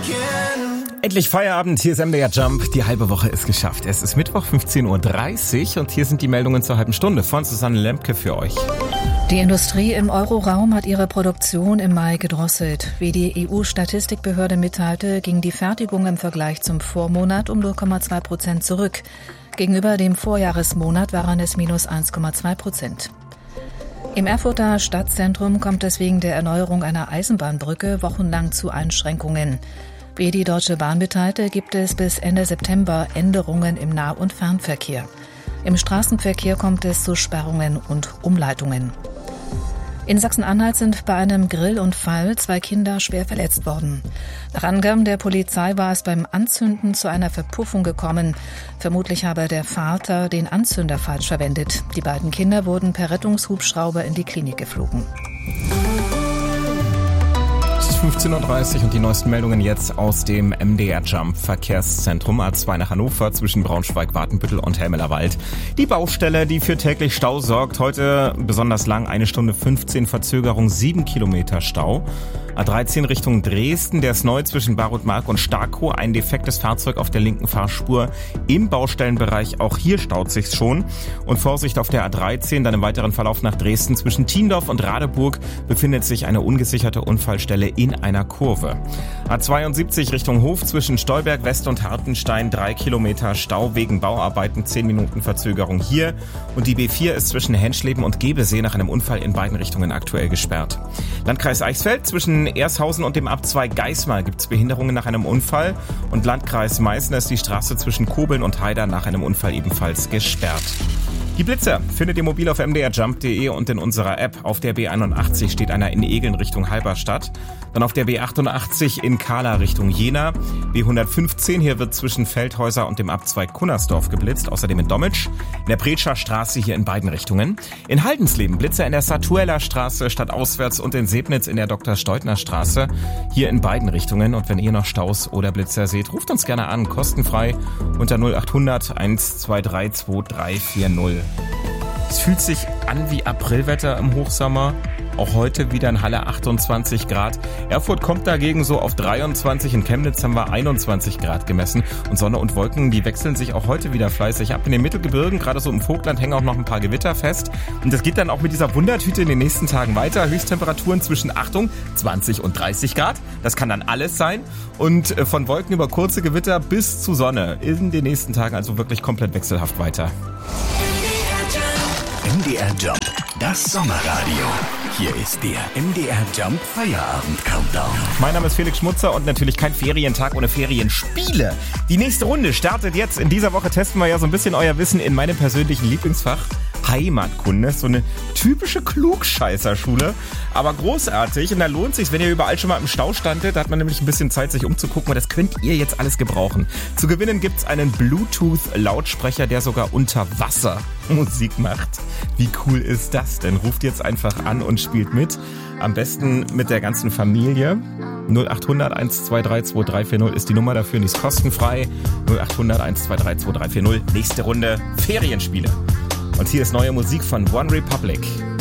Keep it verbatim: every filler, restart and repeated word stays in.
Endlich Feierabend, hier ist M D R Jump, die halbe Woche ist geschafft. Es ist Mittwoch fünfzehn Uhr dreißig und hier sind die Meldungen zur halben Stunde von Susanne Lemke für euch. Die Industrie im Euroraum hat ihre Produktion im Mai gedrosselt. Wie die E U-Statistikbehörde mitteilte, ging die Fertigung im Vergleich zum Vormonat um null Komma zwei Prozent zurück. Gegenüber dem Vorjahresmonat waren es minus eins Komma zwei Prozent. Im Erfurter Stadtzentrum kommt es wegen der Erneuerung einer Eisenbahnbrücke wochenlang zu Einschränkungen. Wie die Deutsche Bahn mitteilte, gibt es bis Ende September Änderungen im Nah- und Fernverkehr. Im Straßenverkehr kommt es zu Sperrungen und Umleitungen. In Sachsen-Anhalt sind bei einem Grillunfall zwei Kinder schwer verletzt worden. Nach Angaben der Polizei war es beim Anzünden zu einer Verpuffung gekommen. Vermutlich habe der Vater den Anzünder falsch verwendet. Die beiden Kinder wurden per Rettungshubschrauber in die Klinik geflogen. fünfzehn Uhr dreißig und die neuesten Meldungen jetzt aus dem M D R Jump Verkehrszentrum A zwei nach Hannover zwischen Braunschweig, Watenbüttel und Helmelerwald. Die Baustelle, die für täglich Stau sorgt, heute besonders lang, eine Stunde fünfzehn Verzögerung, sieben Kilometer Stau. A dreizehn Richtung Dresden, der ist neu zwischen Barutmark und Starkow, ein defektes Fahrzeug auf der linken Fahrspur im Baustellenbereich, auch hier staut sich's schon. Und Vorsicht auf der A dreizehn, dann im weiteren Verlauf nach Dresden zwischen Tiendorf und Radeburg befindet sich eine ungesicherte Unfallstelle in einer Kurve. A zweiundsiebzig Richtung Hof zwischen Stolberg West und Hartenstein, drei Kilometer Stau wegen Bauarbeiten, zehn Minuten Verzögerung hier. Und die B vier ist zwischen Henschleben und Gebesee nach einem Unfall in beiden Richtungen aktuell gesperrt. Landkreis Eichsfeld zwischen Ershausen und dem Abzweig Geismar gibt es Behinderungen nach einem Unfall. Und Landkreis Meißen ist die Straße zwischen Kobeln und Haidar nach einem Unfall ebenfalls gesperrt. Die Blitzer findet ihr mobil auf m d r jump punkt d e und in unserer App. Auf der B einundachtzig steht einer in Egeln Richtung Halberstadt. Dann auf der B achtundachtzig in Kahla Richtung Jena. B hundertfünfzehn, hier wird zwischen Feldhäuser und dem Abzweig Kunnersdorf geblitzt. Außerdem in Dommitsch. In der Pretscher Straße hier in beiden Richtungen. In Haldensleben Blitzer in der Satueller Straße stadtauswärts und in Sebnitz in der Doktor Steutner Straße. Hier in beiden Richtungen. Und wenn ihr noch Staus oder Blitzer seht, ruft uns gerne an. Kostenfrei unter null achthundert eins zwei drei zwei drei vier null. Es fühlt sich an wie Aprilwetter im Hochsommer. Auch heute wieder in Halle achtundzwanzig Grad. Erfurt kommt dagegen so auf dreiundzwanzig. In Chemnitz haben wir einundzwanzig Grad gemessen. Und Sonne und Wolken, die wechseln sich auch heute wieder fleißig ab. In den Mittelgebirgen, gerade so im Vogtland, hängen auch noch ein paar Gewitter fest. Und das geht dann auch mit dieser Wundertüte in den nächsten Tagen weiter. Höchsttemperaturen zwischen, Achtung, zwanzig und dreißig Grad. Das kann dann alles sein. Und von Wolken über kurze Gewitter bis zu Sonne in den nächsten Tagen also wirklich komplett wechselhaft weiter. M D R Jump, das Sommerradio. Hier ist der M D R Jump Feierabend Countdown. Mein Name ist Felix Schmutzer und natürlich kein Ferientag ohne Ferienspiele. Die nächste Runde startet jetzt. In dieser Woche testen wir ja so ein bisschen euer Wissen in meinem persönlichen Lieblingsfach. Heimatkunde, so eine typische Klugscheißerschule, aber großartig und da lohnt sich's, wenn ihr überall schon mal im Stau standet, da hat man nämlich ein bisschen Zeit, sich umzugucken und das könnt ihr jetzt alles gebrauchen. Zu gewinnen gibt's einen Bluetooth-Lautsprecher, der sogar unter Wasser Musik macht. Wie cool ist das denn? Ruft jetzt einfach an und spielt mit. Am besten mit der ganzen Familie. null achthundert eins zwei drei zwei drei vier null ist die Nummer dafür und die ist kostenfrei. null achthundert eins zwei drei zwei drei vier null. Nächste Runde Ferienspiele. Und hier ist neue Musik von One Republic.